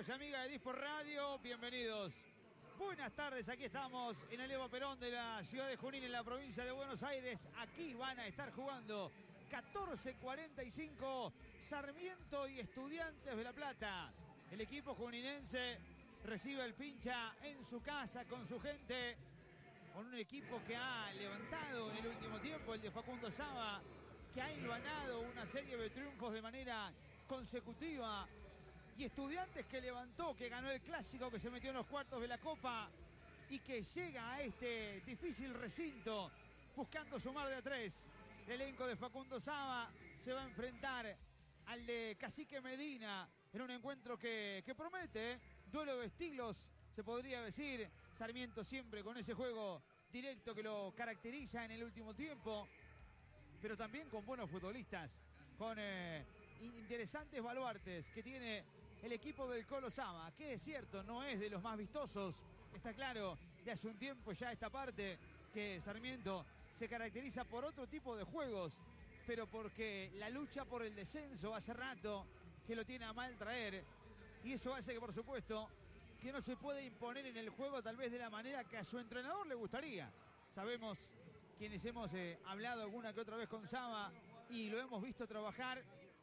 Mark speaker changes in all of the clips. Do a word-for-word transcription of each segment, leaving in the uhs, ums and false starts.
Speaker 1: amigos y amigas de Dispor Radio, bienvenidos. Buenas tardes, aquí estamos en el Evo Perón de la ciudad de Junín, en la provincia de Buenos Aires. Aquí van a estar jugando catorce cuarenta y cinco Sarmiento y Estudiantes de La Plata. El equipo juninense recibe el pincha en su casa con su gente, con un equipo que ha levantado en el último tiempo, el de Facundo Saba, que ha hilvanado una serie de triunfos de manera consecutiva. Y Estudiantes que levantó, que ganó el clásico, que se metió en los cuartos de la Copa y que llega a este difícil recinto buscando sumar de a tres. El elenco de Facundo Saba se va a enfrentar al de Cacique Medina en un encuentro que, que promete, ¿eh? Duelo de estilos, se podría decir. Sarmiento siempre con ese juego directo que lo caracteriza en el último tiempo, pero también con buenos futbolistas, con eh, interesantes baluartes que tiene el equipo del Colo Saba, que es cierto, no es de los más vistosos. Está claro, de hace un tiempo ya esta parte, que Sarmiento se caracteriza por otro tipo de juegos, pero porque la lucha por el descenso hace rato que lo tiene a mal traer, y eso hace que, por supuesto, que no se puede imponer en el juego tal vez de la manera que a su entrenador le gustaría. Sabemos, quienes hemos eh, hablado alguna que otra vez con Saba y lo hemos visto trabajar,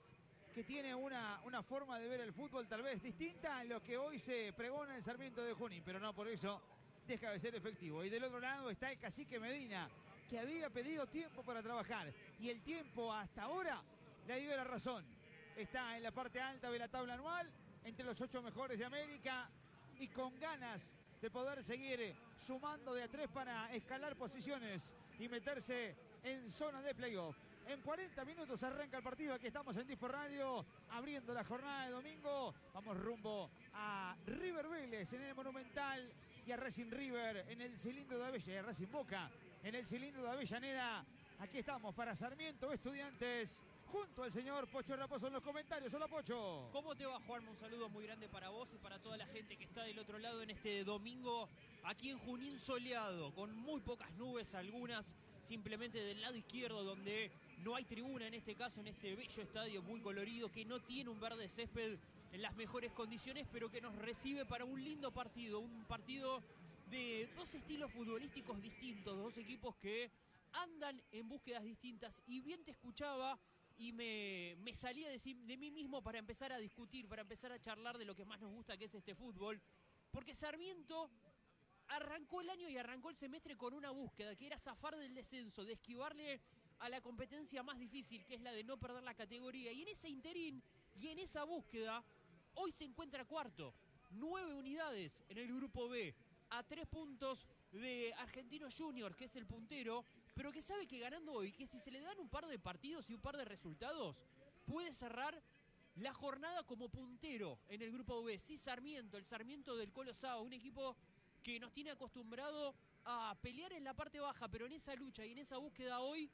Speaker 1: que tiene una, una forma de ver el fútbol tal vez distinta a lo que hoy se pregona en Sarmiento de Junín, pero no por eso deja de ser efectivo. Y del otro lado está el Cacique Medina, que había pedido tiempo para trabajar, y el tiempo hasta ahora le dio la razón. Está en la parte alta de la tabla anual, entre los ocho mejores de América, y con ganas de poder seguir sumando de a tres para escalar posiciones y meterse en zona de playoff. En cuarenta minutos arranca el partido. Aquí estamos en Dispor Radio, abriendo la jornada de domingo. Vamos rumbo a River Vélez en el Monumental y a Racing River en el cilindro de Avellaneda, y a Racing Boca en el cilindro de Avellaneda. Aquí estamos para Sarmiento Estudiantes, junto al señor Pocho Raposo en los comentarios. Hola, Pocho.
Speaker 2: ¿Cómo te va, Juanma? Un saludo muy grande para vos y para toda la gente que está del otro lado en este domingo aquí en Junín soleado, con muy pocas nubes, algunas simplemente del lado izquierdo, donde no hay tribuna en este caso, en este bello estadio muy colorido, que no tiene un verde césped en las mejores condiciones, pero que nos recibe para un lindo partido, un partido de dos estilos futbolísticos distintos, dos equipos que andan en búsquedas distintas. Y bien te escuchaba y me, me salía de, de mí mismo para empezar a discutir, para empezar a charlar de lo que más nos gusta, que es este fútbol, porque Sarmiento arrancó el año y arrancó el semestre con una búsqueda que era zafar del descenso, de esquivarle a la competencia más difícil, que es la de no perder la categoría. Y en ese interín y en esa búsqueda, hoy se encuentra cuarto, nueve unidades en el grupo B, a tres puntos de Argentinos Juniors, que es el puntero, pero que sabe que ganando hoy, que si se le dan un par de partidos y un par de resultados, puede cerrar la jornada como puntero en el grupo B. Sí, Sarmiento, el Sarmiento del Colo Saba, un equipo que nos tiene acostumbrado a pelear en la parte baja, pero en esa lucha y en esa búsqueda hoy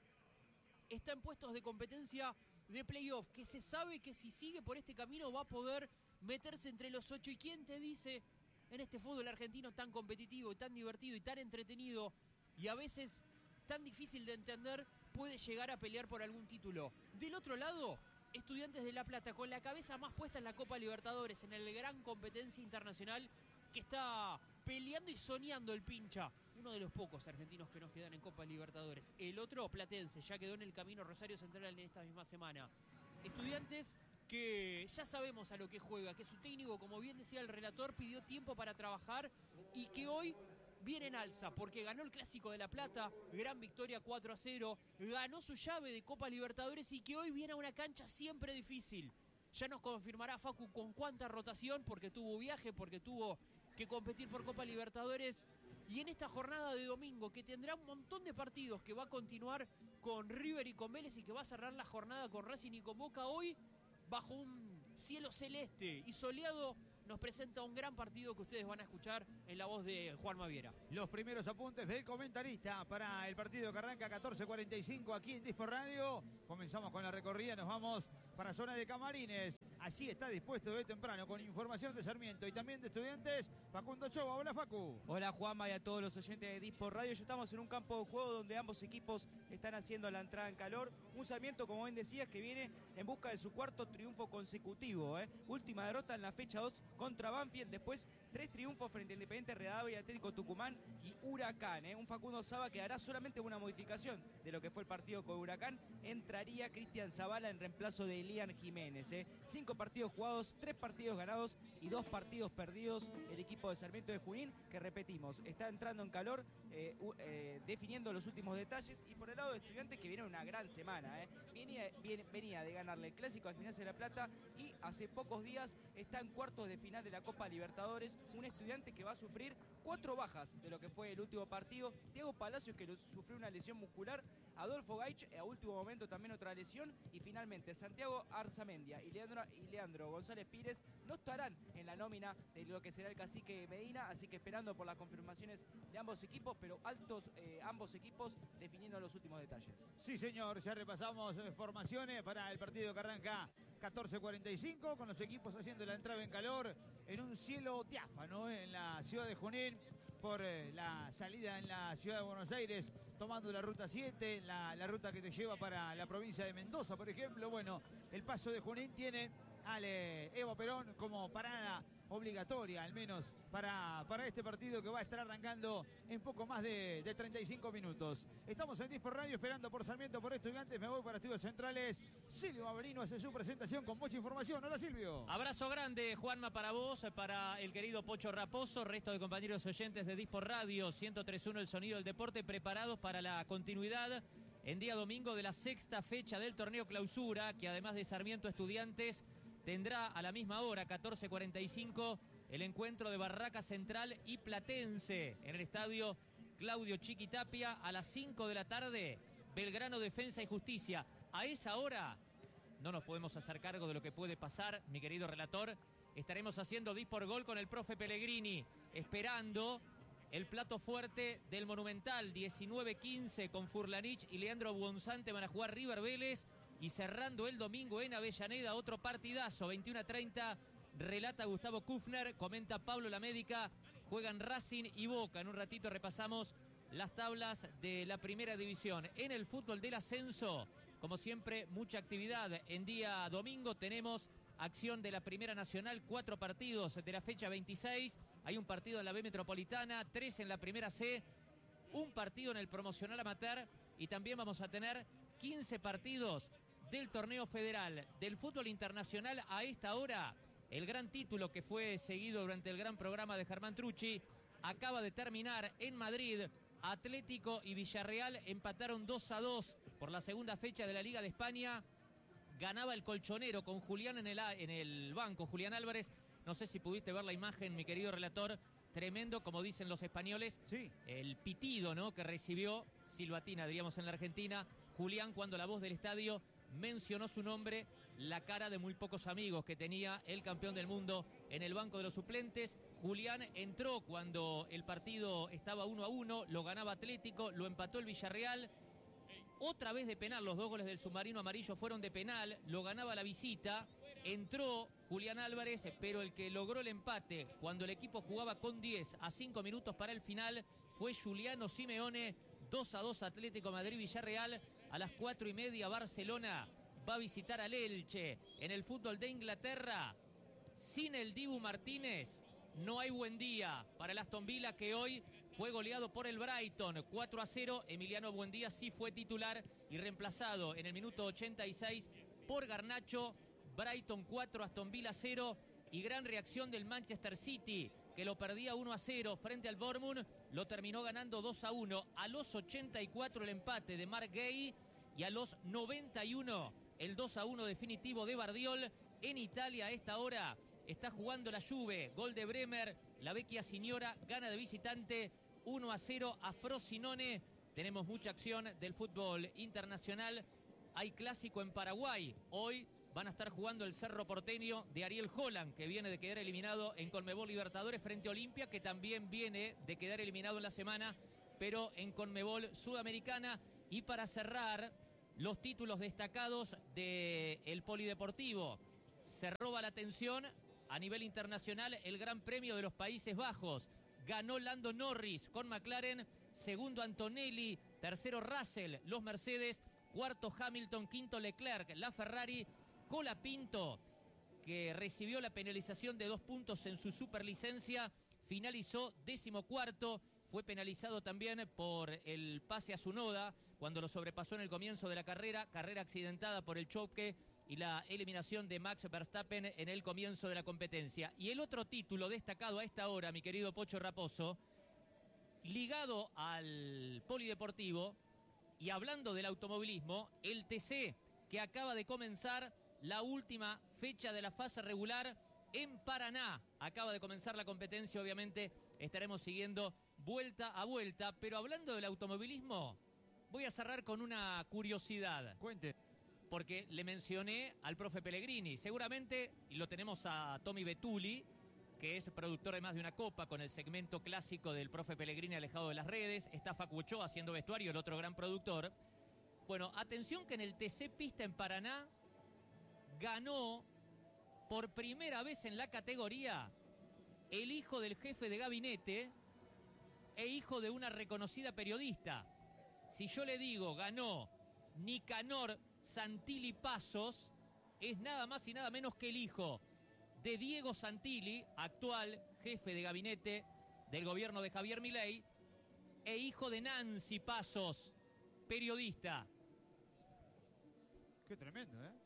Speaker 2: está en puestos de competencia de playoff, que se sabe que si sigue por este camino va a poder meterse entre los ocho. ¿Y quién te dice en este fútbol argentino tan competitivo, tan divertido y tan entretenido, y a veces tan difícil de entender, puede llegar a pelear por algún título? Del otro lado, Estudiantes de La Plata, con la cabeza más puesta en la Copa Libertadores, en el gran competencia internacional que está peleando y soñando el pincha. Uno de los pocos argentinos que nos quedan en Copa Libertadores. El otro, platense, ya quedó en el camino Rosario Central en esta misma semana. Estudiantes que ya sabemos a lo que juega, que su técnico, como bien decía el relator, pidió tiempo para trabajar y que hoy viene en alza, porque ganó el Clásico de La Plata, gran victoria cuatro a cero, ganó su llave de Copa Libertadores y que hoy viene a una cancha siempre difícil. Ya nos confirmará Facu con cuánta rotación, porque tuvo viaje, porque tuvo que competir por Copa Libertadores. Y en esta jornada de domingo, que tendrá un montón de partidos, que va a continuar con River y con Vélez y que va a cerrar la jornada con Racing y con Boca, hoy, bajo un cielo celeste y soleado, nos presenta un gran partido que ustedes van a escuchar en la voz de Juanma Viera.
Speaker 1: Los primeros apuntes del comentarista para el partido que arranca a catorce cuarenta y cinco aquí en Dispor Radio. Comenzamos con la recorrida, nos vamos para zona de camarines. Allí está dispuesto de temprano con información de Sarmiento y también de Estudiantes, Facundo Choba. Hola, Facu.
Speaker 3: Hola, Juanma, y a todos los oyentes de Dispor Radio. Ya estamos en un campo de juego donde ambos equipos están haciendo la entrada en calor. Un Sarmiento, como bien decías, que viene en busca de su cuarto triunfo consecutivo. ¿eh? Última derrota en la fecha dos contra Banfield. Después, tres triunfos frente a Independiente Rivadavia y Atlético Tucumán y Huracán. ¿eh? Un Facundo Saba que hará solamente una modificación de lo que fue el partido con Huracán. Entraría Cristian Zavala en reemplazo de Elian Jiménez. ¿eh? Cinco partidos jugados, tres partidos ganados y dos partidos perdidos. El equipo de Sarmiento de Junín, que repetimos, está entrando en calor, eh, eh, definiendo los últimos detalles. Y por el lado de Estudiantes, que viene una gran semana. ¿eh? Venía, viene, venía de ganarle el clásico al Gimnasia de la Plata y hace pocos días está en cuartos de final de la Copa Libertadores. Un Estudiante que va a sufrir cuatro bajas de lo que fue el último partido. Diego Palacios, que sufrió una lesión muscular. Adolfo Gaich, a último momento también otra lesión. Y finalmente Santiago Arzamendia y Leandro, y Leandro González Pires no estarán en la nómina de lo que será el Cacique Medina. Así que esperando por las confirmaciones de ambos equipos, pero altos eh, ambos equipos definiendo los últimos detalles.
Speaker 1: Sí, señor, ya repasamos eh, formaciones para el partido que arranca catorce cuarenta y cinco, con los equipos haciendo la entrada en calor en un cielo diáfano eh, en la ciudad de Junín, por eh, la salida en la ciudad de Buenos Aires, tomando la ruta siete, la, la ruta que te lleva para la provincia de Mendoza, por ejemplo. Bueno, el paso de Junín tiene al eh, Evo Perón como parada obligatoria, al menos para, para este partido que va a estar arrancando en poco más de, de treinta y cinco minutos. Estamos en Dispor Radio esperando por Sarmiento, por Estudiantes. Me voy para Estudios Centrales. Silvio Avelino hace su presentación con mucha información. Hola, Silvio.
Speaker 2: Abrazo grande, Juanma, para vos, para el querido Pocho Raposo, resto de compañeros oyentes de Dispor Radio, ciento tres punto uno el sonido del deporte, preparados para la continuidad en día domingo de la sexta fecha del torneo Clausura, que además de Sarmiento Estudiantes tendrá a la misma hora, catorce cuarenta y cinco, el encuentro de Barraca Central y Platense en el estadio Claudio Chiquitapia. A las cinco de la tarde, Belgrano Defensa y Justicia. A esa hora no nos podemos hacer cargo de lo que puede pasar, mi querido relator. Estaremos haciendo Dispor Gol con el profe Pellegrini, esperando el plato fuerte del Monumental. Diecinueve quince con Furlanich y Leandro Buonzante van a jugar River Vélez. Y cerrando el domingo en Avellaneda, otro partidazo, veintiuno a treinta, relata Gustavo Kufner, comenta Pablo Lamédica, juegan Racing y Boca. En un ratito repasamos las tablas de la primera división. En el fútbol del ascenso, como siempre, mucha actividad. En día domingo tenemos acción de la Primera Nacional, cuatro partidos de la fecha veintiséis. Hay un partido en la B Metropolitana, tres en la Primera C, un partido en el promocional amateur y también vamos a tener quince partidos del torneo federal. Del fútbol internacional a esta hora, el gran título que fue seguido durante el gran programa de Germán Trucci acaba de terminar en Madrid. Atlético y Villarreal empataron dos a dos por la segunda fecha de la Liga de España. Ganaba el colchonero con Julián en el, en el banco, Julián Álvarez. No sé si pudiste ver la imagen, mi querido relator. Tremendo, como dicen los españoles.
Speaker 1: Sí.
Speaker 2: El pitido, ¿no?, que recibió, silbatina diríamos en la Argentina, Julián, cuando la voz del estadio mencionó su nombre, la cara de muy pocos amigos que tenía el campeón del mundo en el banco de los suplentes. Julián entró cuando el partido estaba uno a uno, lo ganaba Atlético, lo empató el Villarreal. Otra vez de penal, los dos goles del submarino amarillo fueron de penal, lo ganaba la visita. Entró Julián Álvarez, pero el que logró el empate cuando el equipo jugaba con diez a cinco minutos para el final fue Giuliano Simeone. dos a dos Atlético Madrid-Villarreal. A las cuatro y media Barcelona va a visitar al Elche. En el fútbol de Inglaterra, sin el Dibu Martínez, no hay buen día para el Aston Villa, que hoy fue goleado por el Brighton cuatro a cero. Emiliano Buendía sí fue titular y reemplazado en el minuto ochenta y seis por Garnacho. Brighton cuatro, Aston Villa cero. Y gran reacción del Manchester City, que lo perdía uno a cero frente al Bournemouth, lo terminó ganando dos a uno. A los ochenta y cuatro el empate de Marc Guéhi y a los noventa y uno el dos a uno definitivo de Bardiol. En Italia a esta hora está jugando la Juve, gol de Bremer, la Vecchia Signora gana de visitante uno a cero a Frosinone. Tenemos mucha acción del fútbol internacional. Hay clásico en Paraguay. Hoy van a estar jugando el Cerro Porteño de Ariel Holland, que viene de quedar eliminado en Conmebol Libertadores, frente a Olimpia, que también viene de quedar eliminado en la semana, pero en Conmebol Sudamericana. Y para cerrar, los títulos destacados del Polideportivo.
Speaker 4: se roba la atención a nivel internacional el Gran Premio de los Países Bajos. Ganó Lando Norris con McLaren, segundo Antonelli, tercero Russell, los Mercedes, cuarto Hamilton, quinto Leclerc, la Ferrari, Colapinto, que recibió la penalización de dos puntos en su superlicencia, finalizó décimo cuarto, fue penalizado también por el pase a Tsunoda cuando lo sobrepasó en el comienzo de la carrera, carrera accidentada por el choque y la eliminación de Max Verstappen en el comienzo de la competencia. Y el otro título destacado a esta hora, mi querido Pocho Raposo, ligado al polideportivo y hablando del automovilismo, el T C, que acaba de comenzar la última fecha de la fase regular en Paraná. Acaba de comenzar la competencia, obviamente estaremos siguiendo vuelta a vuelta, pero hablando del automovilismo, voy a cerrar con una curiosidad.
Speaker 1: Cuente.
Speaker 4: Porque le mencioné al profe Pellegrini. Seguramente, y lo tenemos a Tommy Betuli, que es productor de Más de una Copa, con el segmento clásico del profe Pellegrini alejado de las redes. Está Facu Ochoa haciendo vestuario, el otro gran productor. Bueno, atención que en el T C Pista en Paraná ganó por primera vez en la categoría el hijo del jefe de gabinete e hijo de una reconocida periodista. Si yo le digo ganó Nicanor Santilli Pasos, es nada más y nada menos que el hijo de Diego Santilli, actual jefe de gabinete del gobierno de Javier Milei, e hijo de Nancy Pasos, periodista.
Speaker 1: Qué tremendo, ¿eh?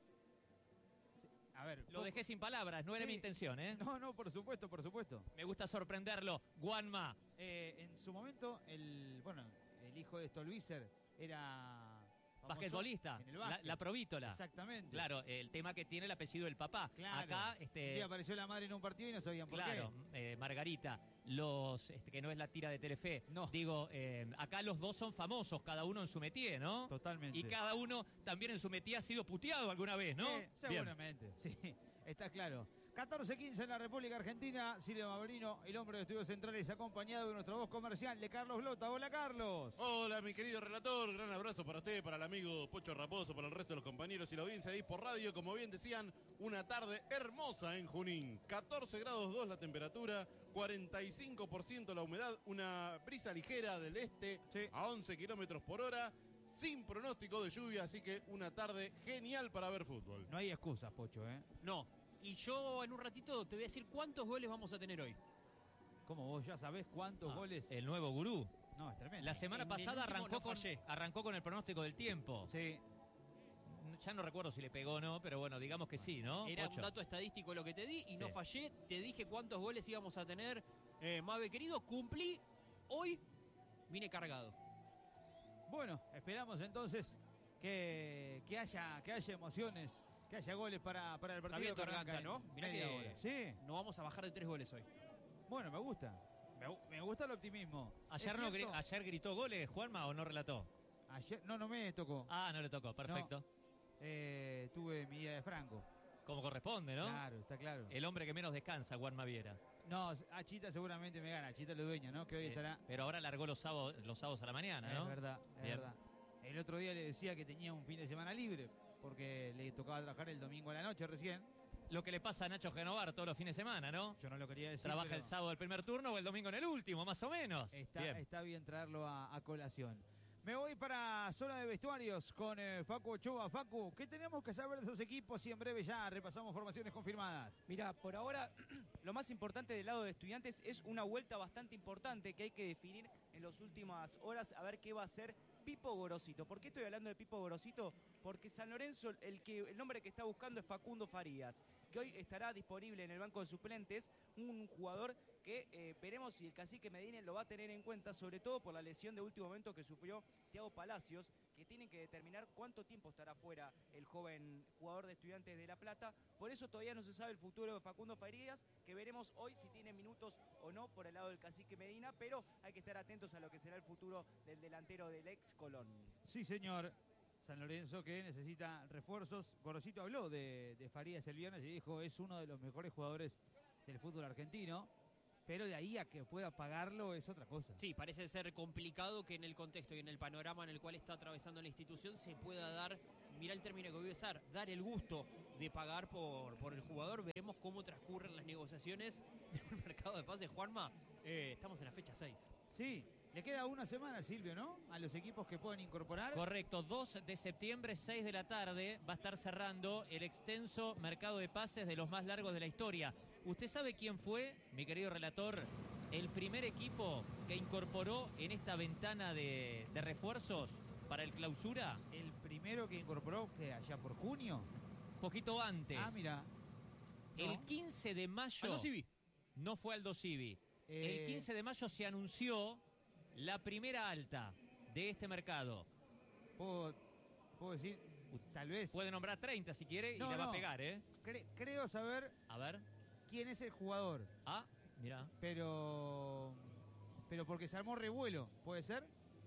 Speaker 1: A ver,
Speaker 4: lo dejé sin palabras, no era
Speaker 1: sí.
Speaker 4: mi intención, ¿eh?
Speaker 1: No, no, por supuesto, por supuesto.
Speaker 4: Me gusta sorprenderlo. Juanma.
Speaker 1: Eh, en su momento, el bueno, el hijo de Stolbizer era
Speaker 4: basquetbolista,
Speaker 1: en el
Speaker 4: la, la provítola.
Speaker 1: Exactamente.
Speaker 4: Claro, el tema que tiene el apellido del papá.
Speaker 1: Claro.
Speaker 4: Acá, este.
Speaker 1: Un día apareció la madre en un partido y no sabían por
Speaker 4: claro,
Speaker 1: qué.
Speaker 4: Claro, eh, Margarita, los, este, que no es la tira de Telefe.
Speaker 1: No.
Speaker 4: Digo, eh, acá los dos son famosos, cada uno en su métier, ¿no?
Speaker 1: Totalmente.
Speaker 4: Y cada uno también en su métier ha sido puteado alguna vez, ¿no?
Speaker 1: Eh, seguramente, sí, está claro. catorce quince en la República Argentina. Silvio Mabrino, el hombre de estudios centrales, acompañado de nuestra voz comercial de Carlos Blota. Hola, Carlos.
Speaker 5: Hola, mi querido relator. Gran abrazo para usted, para el amigo Pocho Raposo, para el resto de los compañeros y la audiencia de por Radio. Como bien decían, una tarde hermosa en Junín. catorce grados dos la temperatura, cuarenta y cinco por ciento la humedad, una brisa ligera del este sí. a once kilómetros por hora. Sin pronóstico de lluvia, así que una tarde genial para ver fútbol.
Speaker 1: No hay excusas, Pocho, ¿eh?
Speaker 2: No. Y yo en un ratito te voy a decir cuántos goles vamos a tener hoy.
Speaker 1: ¿Cómo vos ya sabés cuántos
Speaker 4: ah,
Speaker 1: goles?
Speaker 4: El nuevo gurú.
Speaker 1: No, es tremendo.
Speaker 4: La semana
Speaker 2: en
Speaker 4: pasada arrancó,
Speaker 2: no
Speaker 4: con, arrancó con el pronóstico del tiempo.
Speaker 1: Sí.
Speaker 4: Ya no recuerdo si le pegó o no, pero bueno, digamos que sí, ¿no?
Speaker 2: Era
Speaker 4: Pocho.
Speaker 2: un dato estadístico lo que te di y
Speaker 4: sí.
Speaker 2: no fallé. Te dije cuántos goles íbamos a tener. Eh, Mabe querido, cumplí. Hoy vine cargado.
Speaker 1: Bueno, esperamos entonces que, que, haya, que haya emociones, que haya goles para, para el partido.
Speaker 2: Está bien,
Speaker 1: que arranca
Speaker 2: ¿no? Mirá
Speaker 1: media
Speaker 2: que
Speaker 1: hora. Sí.
Speaker 2: No vamos a bajar de tres goles hoy.
Speaker 1: Bueno, me gusta. Me, me gusta el optimismo.
Speaker 4: Ayer, no, gri ayer gritó goles, Juanma, ¿o no relató?
Speaker 1: Ayer, no, no me tocó.
Speaker 4: Ah, no le tocó, perfecto.
Speaker 1: No, eh, tuve mi día de Franco.
Speaker 4: Como corresponde, ¿no?
Speaker 1: Claro, está claro.
Speaker 4: El hombre que menos descansa, Juanma Viera.
Speaker 1: No, a Chita seguramente me gana, Chita lo dueña, ¿no? Que hoy
Speaker 4: sí,
Speaker 1: estará.
Speaker 4: Pero ahora largó los sábados, los sábados a la mañana, ¿no?
Speaker 1: Es verdad, es
Speaker 4: Bien.
Speaker 1: verdad. El otro día le decía que tenía un fin de semana libre, porque le tocaba trabajar el domingo a la noche recién.
Speaker 4: Lo que le pasa a Nacho Genovar todos los fines de semana, ¿no?
Speaker 1: Yo no lo quería decir.
Speaker 4: Trabaja el sábado el primer turno o el domingo en el último, más o menos.
Speaker 1: Está
Speaker 4: bien,
Speaker 1: está bien traerlo a, a colación. Me voy para zona de vestuarios con eh, Facu Ochoa. Facu, ¿qué tenemos que saber de esos equipos? Y en breve ya repasamos formaciones confirmadas.
Speaker 3: Mira, por ahora lo más importante del lado de Estudiantes es una vuelta bastante importante que hay que definir en las últimas horas, a ver qué va a hacer Pipo Gorosito. ¿Por qué estoy hablando de Pipo Gorosito? Porque San Lorenzo, el, que, el nombre que está buscando es Facundo Farías, que hoy estará disponible en el banco de suplentes, un jugador que eh, veremos si el cacique Medina lo va a tener en cuenta, sobre todo por la lesión de último momento que sufrió Thiago Palacios, que tienen que determinar cuánto tiempo estará fuera el joven jugador de Estudiantes de La Plata. Por eso todavía no se sabe el futuro de Facundo Farías, que veremos hoy si tiene minutos o no por el lado del cacique Medina, pero hay que estar atentos a lo que será el futuro del delantero del ex Colón.
Speaker 1: Sí, señor. San Lorenzo que necesita refuerzos. Gorosito habló de, de Farías el viernes y dijo es uno de los mejores jugadores del fútbol argentino. pero de ahí a que pueda pagarlo es otra cosa.
Speaker 2: Sí, parece ser complicado que en el contexto y en el panorama en el cual está atravesando la institución se pueda dar, mirá el término que voy a usar, dar el gusto de pagar por, por el jugador. Veremos cómo transcurren las negociaciones del mercado de pases. Juanma, eh, estamos en la fecha seis.
Speaker 1: Sí, le queda una semana, Silvio, ¿no? A los equipos que pueden incorporar.
Speaker 4: Correcto, dos de septiembre, seis de la tarde, va a estar cerrando el extenso mercado de pases de los más largos de la historia. ¿Usted sabe quién fue, mi querido relator, el primer equipo que incorporó en esta ventana de, de refuerzos para el clausura?
Speaker 1: El primero que incorporó, que allá por junio.
Speaker 4: Poquito antes.
Speaker 1: Ah, mira. No.
Speaker 4: El quince de mayo.
Speaker 2: Aldo Civi.
Speaker 4: No fue Aldo Civi.
Speaker 1: Eh...
Speaker 4: El quince de mayo se anunció la primera alta de este mercado.
Speaker 1: Puedo, puedo decir, tal vez.
Speaker 4: Puede nombrar treinta si quiere
Speaker 1: no,
Speaker 4: y le va
Speaker 1: no.
Speaker 4: a pegar, ¿eh?
Speaker 1: Cre creo saber
Speaker 4: A ver.
Speaker 1: quién es el jugador.
Speaker 4: Ah, mira.
Speaker 1: Pero. Pero porque se armó revuelo, ¿puede ser?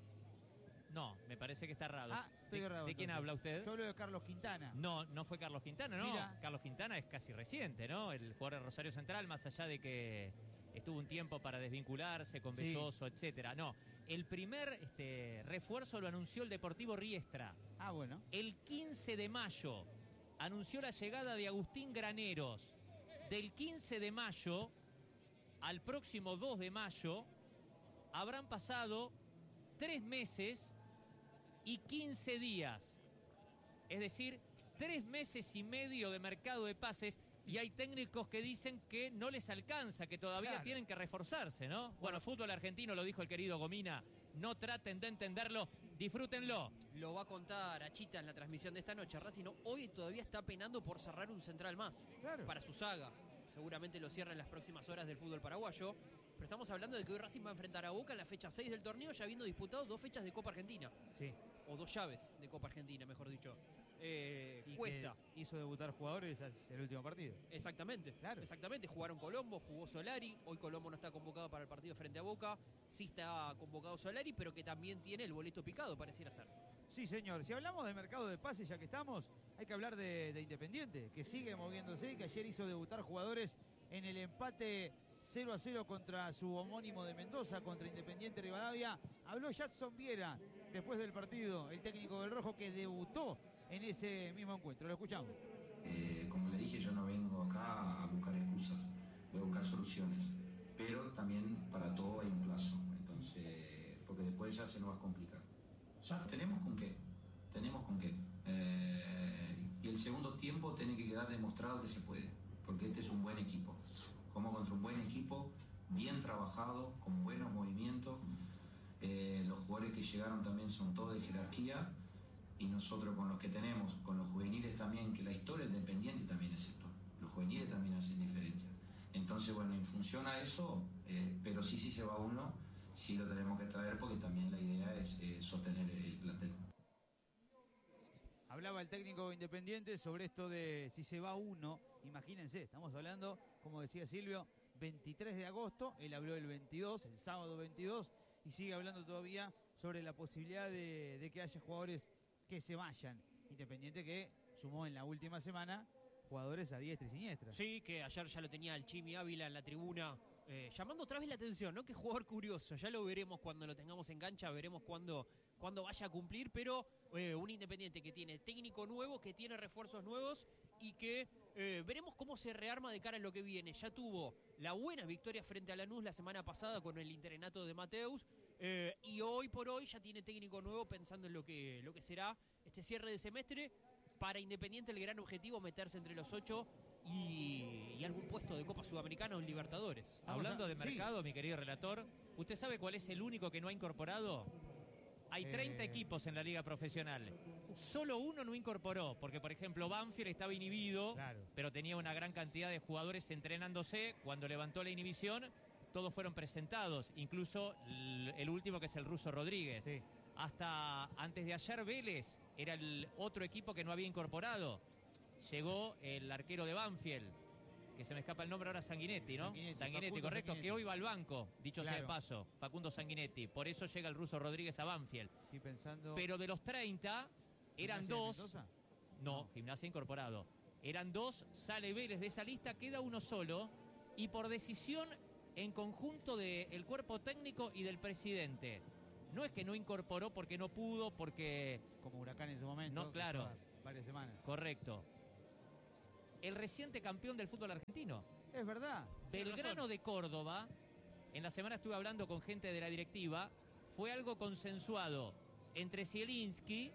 Speaker 4: No, me parece que está errado.
Speaker 1: Ah, estoy
Speaker 4: ¿De,
Speaker 1: errado,
Speaker 4: ¿de quién
Speaker 1: entonces.
Speaker 4: habla usted?
Speaker 1: Yo hablo de Carlos Quintana.
Speaker 4: No, no fue Carlos Quintana, no.
Speaker 1: Mira.
Speaker 4: Carlos Quintana es casi reciente, ¿no? El jugador de Rosario Central, más allá de que estuvo un tiempo para desvincularse con
Speaker 1: Sí.
Speaker 4: Belloso, etcétera. No, el primer este, refuerzo lo anunció el Deportivo Riestra.
Speaker 1: Ah, bueno.
Speaker 4: El quince de mayo anunció la llegada de Agustín Graneros. Del quince de mayo al próximo dos de mayo habrán pasado tres meses y quince días. Es decir, tres meses y medio de mercado de pases. Y hay técnicos que dicen que no les alcanza, que todavía
Speaker 1: Claro.
Speaker 4: tienen que reforzarse, ¿no? Bueno, fútbol argentino, lo dijo el querido Gomina. No traten de entenderlo, disfrútenlo.
Speaker 2: Lo va a contar Achita en la transmisión de esta noche. Racing hoy todavía está penando por cerrar un central más
Speaker 1: Claro.
Speaker 2: para su saga. Seguramente lo cierra en las próximas horas del fútbol paraguayo. Pero estamos hablando de que hoy Racing va a enfrentar a Boca en la fecha seis del torneo, ya habiendo disputado dos fechas de Copa Argentina.
Speaker 1: Sí.
Speaker 2: O dos llaves de Copa Argentina, mejor dicho. Eh,
Speaker 1: Y
Speaker 2: cuesta.
Speaker 1: que hizo debutar jugadores el último partido.
Speaker 2: Exactamente,
Speaker 1: Claro.
Speaker 2: exactamente. Jugaron Colombo, jugó Solari. Hoy Colombo no está convocado para el partido frente a Boca. Sí está convocado Solari, pero que también tiene el boleto picado, pareciera ser.
Speaker 1: Sí, señor. Si hablamos de mercado de pases, ya que estamos, hay que hablar de, de Independiente, que sigue moviéndose, que ayer hizo debutar jugadores en el empate cero a cero contra su homónimo de Mendoza, contra Independiente Rivadavia. Habló Jadson Viera después del partido, el técnico del Rojo, que debutó en ese mismo encuentro. Lo escuchamos.
Speaker 6: Eh, como le dije, yo no vengo acá a buscar excusas, voy a buscar soluciones, pero también para todo hay un plazo, entonces, porque después ya se nos va a complicar. Ya tenemos con qué, tenemos con qué. Eh, y el segundo tiempo tiene que quedar demostrado que se puede, porque este es un buen equipo. Como contra un buen equipo, bien trabajado, con buenos movimientos. Eh, los jugadores que llegaron también son todos de jerarquía. Y nosotros con los que tenemos, con los juveniles también, que la historia del Independiente también es esto. Los juveniles también hacen diferencia. Entonces, bueno, en función a eso, eh, pero sí, sí se va uno, sí lo tenemos que traer porque también la idea es eh, sostener el plantel.
Speaker 1: Hablaba el técnico Independiente sobre esto de si se va uno. Imagínense, estamos hablando, como decía Silvio, veintitrés de agosto, él habló el veintidós, el sábado veintidós, y sigue hablando todavía sobre la posibilidad de, de que haya jugadores que se vayan. Independiente que sumó en la última semana jugadores a diestra y siniestra.
Speaker 2: Sí, que ayer ya lo tenía el Chimi Ávila en la tribuna, eh, llamando otra vez la atención, ¿no? Qué jugador curioso, ya lo veremos cuando lo tengamos en cancha, veremos cuándo, cuándo vaya a cumplir, pero eh, un Independiente que tiene técnico nuevo, que tiene refuerzos nuevos y que eh, veremos cómo se rearma de cara a lo que viene. Ya tuvo la buena victoria frente a Lanús la semana pasada con el interinato de Mateus, eh, y hoy por hoy ya tiene técnico nuevo pensando en lo que, lo que será este cierre de semestre. Para Independiente el gran objetivo meterse entre los ocho y, y algún puesto de Copa Sudamericana o en Libertadores.
Speaker 4: Hablando
Speaker 1: a-
Speaker 4: de
Speaker 1: sí.
Speaker 4: mercado, mi querido relator, ¿usted sabe cuál es el único que no ha incorporado? Hay treinta
Speaker 1: Eh.
Speaker 4: equipos en la liga profesional. Solo uno no incorporó, porque por ejemplo Banfield estaba inhibido,
Speaker 1: Claro.
Speaker 4: pero tenía una gran cantidad de jugadores entrenándose. Cuando levantó la inhibición, todos fueron presentados, incluso el, el último, que es el ruso Rodríguez.
Speaker 1: Sí.
Speaker 4: Hasta antes de ayer Vélez era el otro equipo que no había incorporado. Llegó el arquero de Banfield, que se me escapa el nombre ahora, Sanguinetti, ¿no?
Speaker 1: Sanguinetti,
Speaker 4: Sanguinetti,
Speaker 1: Facundo
Speaker 4: correcto,
Speaker 1: Sanguinetti.
Speaker 4: que hoy va al banco, dicho sea de
Speaker 1: Claro.
Speaker 4: paso, Facundo Sanguinetti. Por eso llega el ruso Rodríguez a Banfield.
Speaker 1: Estoy pensando.
Speaker 4: Pero de los treinta, eran
Speaker 1: ¿Gimnasia de
Speaker 4: dos.
Speaker 1: Mendoza?
Speaker 4: No,
Speaker 1: No.
Speaker 4: Gimnasia incorporado. Eran dos, sale Vélez de esa lista, queda uno solo. Y por decisión en conjunto del cuerpo técnico y del presidente. No es que no incorporó porque no pudo, porque...
Speaker 1: Como Huracán en su momento.
Speaker 4: No, claro.
Speaker 1: Varias semanas.
Speaker 4: Correcto. El reciente campeón del fútbol argentino.
Speaker 1: Es verdad.
Speaker 4: Belgrano de Córdoba, en la semana estuve hablando con gente de la directiva, fue algo consensuado entre Zielinski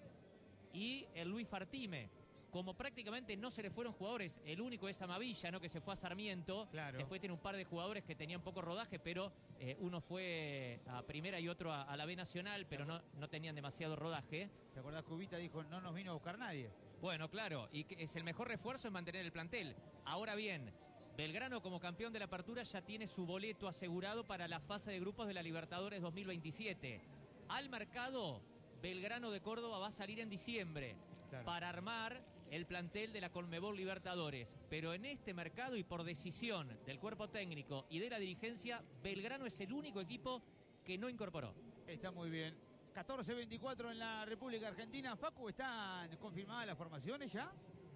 Speaker 4: y el Luis Fartime. Como prácticamente no se le fueron jugadores, el único es Amavilla, ¿no? Que se fue a Sarmiento.
Speaker 1: Claro.
Speaker 4: Después tiene un par de jugadores que tenían poco rodaje, pero eh, uno fue a primera y otro a, a la B Nacional, pero no, no tenían demasiado rodaje.
Speaker 1: ¿Te acordás que Ubita dijo no nos vino a buscar nadie?
Speaker 4: Bueno, claro, y que es el mejor refuerzo en mantener el plantel. Ahora bien, Belgrano como campeón de la apertura ya tiene su boleto asegurado para la fase de grupos de la Libertadores dos mil veintisiete. Al mercado, Belgrano de Córdoba va a salir en diciembre, claro, para armar el plantel de la Conmebol Libertadores. Pero en este mercado y por decisión del cuerpo técnico y de la dirigencia, Belgrano es el único equipo que no incorporó.
Speaker 1: Está muy bien. catorce veinticuatro en la República Argentina. Facu, ¿están confirmadas las formaciones ya?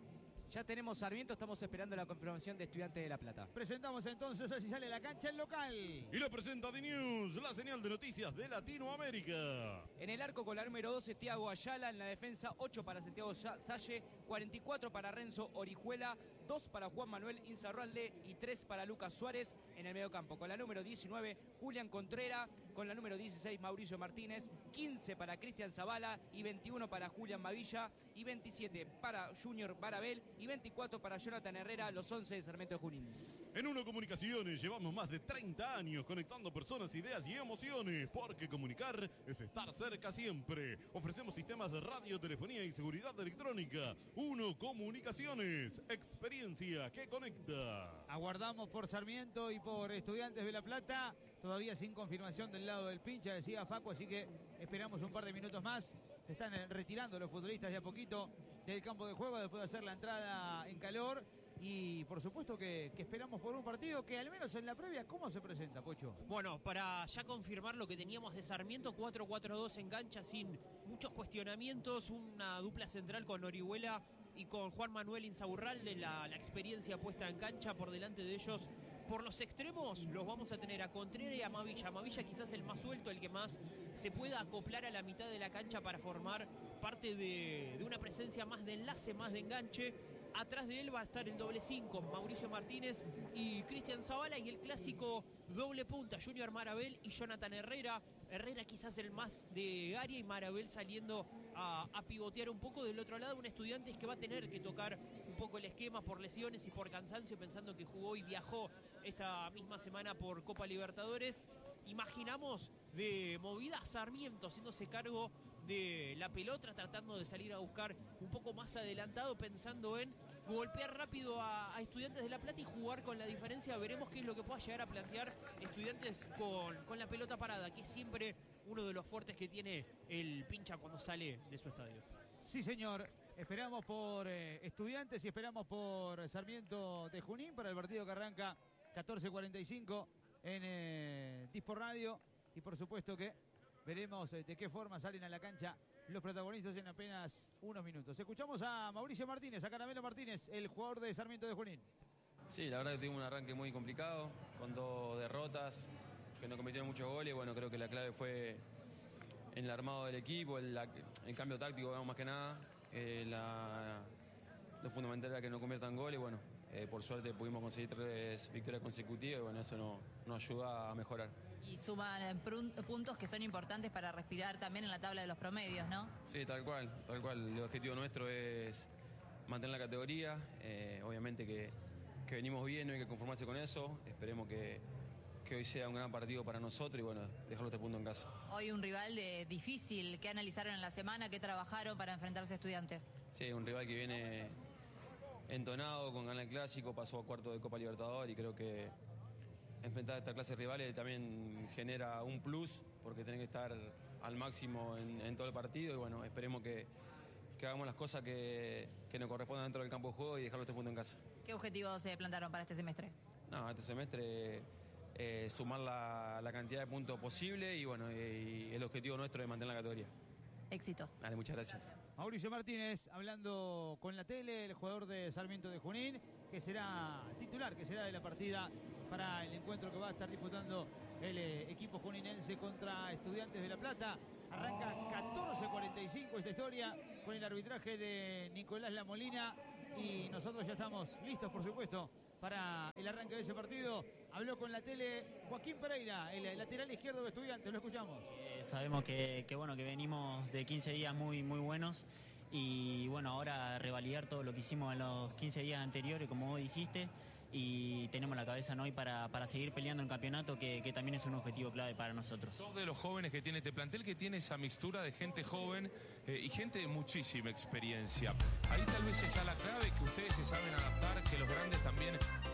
Speaker 3: Ya tenemos Sarmiento, estamos esperando la confirmación de Estudiantes de La Plata.
Speaker 1: Presentamos entonces, así sale la cancha el local.
Speaker 5: Y lo presenta The News, la señal de noticias de Latinoamérica.
Speaker 3: En el arco con la número doce, Thiago Ayala. En la defensa, ocho para Santiago Salle, cuarenta y cuatro para Renzo Orihuela, dos para Juan Manuel Insaurralde y tres para Lucas Suárez. En el mediocampo con la número diecinueve, Julián Contrera. Con la número dieciséis, Mauricio Martínez. quince para Cristian Zavala y veintiuno para Julián Mavilla. Y veintisiete para Junior Barabel y veinticuatro para Jonathan Herrera, los once de Sarmiento de Junín.
Speaker 5: En Uno Comunicaciones llevamos más de treinta años conectando personas, ideas y emociones, porque comunicar es estar cerca siempre. Ofrecemos sistemas de radio, telefonía y seguridad electrónica. Uno Comunicaciones, experiencia que conecta.
Speaker 1: Aguardamos por Sarmiento y por Estudiantes de La Plata, todavía sin confirmación del lado del pincha, decía Facu, así que esperamos un par de minutos más. Se están retirando los futbolistas de a poquito del campo de juego después de hacer la entrada en calor. Y por supuesto que, que esperamos por un partido que al menos en la previa, ¿cómo se presenta, Pocho?
Speaker 2: Bueno, para ya confirmar lo que teníamos de Sarmiento, cuatro cuatro dos en cancha sin muchos cuestionamientos, una dupla central con Orihuela y con Juan Manuel Insaurralde, la, la experiencia puesta en cancha por delante de ellos. Por los extremos los vamos a tener a Contreras y a Mavilla. Mavilla quizás el más suelto, el que más se pueda acoplar a la mitad de la cancha para formar parte de, de una presencia más de enlace, más de enganche. Atrás de él va a estar el doble cinco, Mauricio Martínez y Cristian Zavala, y el clásico doble punta, Junior Marabel y Jonathan Herrera. Herrera quizás el más de área y Marabel saliendo a, a pivotear un poco. Del otro lado, un Estudiantes que va a tener que tocar un poco el esquema por lesiones y por cansancio, pensando que jugó y viajó esta misma semana por Copa Libertadores. Imaginamos de movida a Sarmiento haciéndose cargo de la pelota, tratando de salir a buscar un poco más adelantado, pensando en golpear rápido a, a Estudiantes de La Plata y jugar con la diferencia. Veremos qué es lo que pueda llegar a plantear Estudiantes con, con la pelota parada, que es siempre uno de los fuertes que tiene el pincha cuando sale de su estadio.
Speaker 1: Sí, señor. Esperamos por eh, Estudiantes y esperamos por Sarmiento de Junín para el partido que arranca catorce cuarenta y cinco en eh, Dispor Radio. Y por supuesto que veremos eh, de qué forma salen a la cancha los protagonistas en apenas unos minutos. Escuchamos a Mauricio Martínez, a Caramelo Martínez, el jugador de Sarmiento de Junín.
Speaker 7: Sí, la verdad que tuvimos un arranque muy complicado, con dos derrotas, que no convirtieron muchos goles. Bueno, creo que la clave fue en el armado del equipo, el, el cambio táctico, digamos, más que nada. Eh, la, lo fundamental era que no conviertan goles. Bueno, eh, por suerte pudimos conseguir tres victorias consecutivas y bueno, eso no, nos ayuda a mejorar.
Speaker 8: Y suman puntos que son importantes para respirar también en la tabla de los promedios, ¿no?
Speaker 7: Sí, tal cual, tal cual. El objetivo nuestro es mantener la categoría. Eh, obviamente que, que venimos bien, no hay que conformarse con eso. Esperemos que, que hoy sea un gran partido para nosotros y bueno, dejarlo este punto en casa.
Speaker 8: Hoy un rival de, difícil, ¿qué analizaron en la semana? ¿Qué trabajaron para enfrentarse a Estudiantes?
Speaker 7: Sí, un rival que viene entonado con ganar el clásico, pasó a cuarto de Copa Libertadores y creo que enfrentar a esta clase de rivales también genera un plus porque tienen que estar al máximo en, en todo el partido y bueno, esperemos que, que hagamos las cosas que, que nos correspondan dentro del campo de juego y dejarlo este punto en casa.
Speaker 8: ¿Qué objetivos se plantaron para este semestre?
Speaker 7: No, este semestre eh, sumar la, la cantidad de puntos posible y bueno, y, y el objetivo nuestro es mantener la categoría.
Speaker 8: Éxitos.
Speaker 7: Dale, muchas gracias.
Speaker 1: Mauricio Martínez hablando con la tele, el jugador de Sarmiento de Junín, que será titular, que será de la partida para el encuentro que va a estar disputando el eh, equipo juninense contra Estudiantes de La Plata. Arranca catorce cuarenta y cinco esta historia con el arbitraje de Nicolás Lamolina y nosotros ya estamos listos, por supuesto, para el arranque de ese partido. Habló con la tele Joaquín Pereira, el lateral izquierdo de Estudiantes, lo escuchamos.
Speaker 9: Eh, sabemos que, que, bueno, que venimos de quince días muy, muy buenos y bueno, ahora revalidar todo lo que hicimos en los quince días anteriores, como vos dijiste, y tenemos la cabeza, ¿no?, hoy para, para seguir peleando en el campeonato, que, que también es un objetivo clave para nosotros.
Speaker 10: Sos de los jóvenes que tiene este plantel, que tiene esa mixtura de gente joven eh, y gente de muchísima experiencia. Ahí tal vez está la clave, que ustedes se saben adaptar, que los grandes también